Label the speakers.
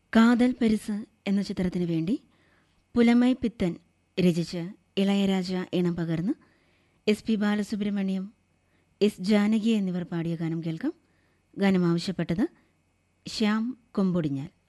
Speaker 1: കാതൽ പരിസ് എന്ന ചിത്രത്തിനു വേണ്ടി പുലമൈ പിത്തൻ രചിച്ച് ഇളയരാജ ഇണം പകർന്ന് SP ബാലസുബ്രഹ്മണ്യം, S ജാനകി എന്നിവർ പാടിയ ഗാനം കേൾക്കാം. ഗാനം ആവശ്യപ്പെട്ടത് ശ്യാം കൊമ്പൊടിഞ്ഞാൽ.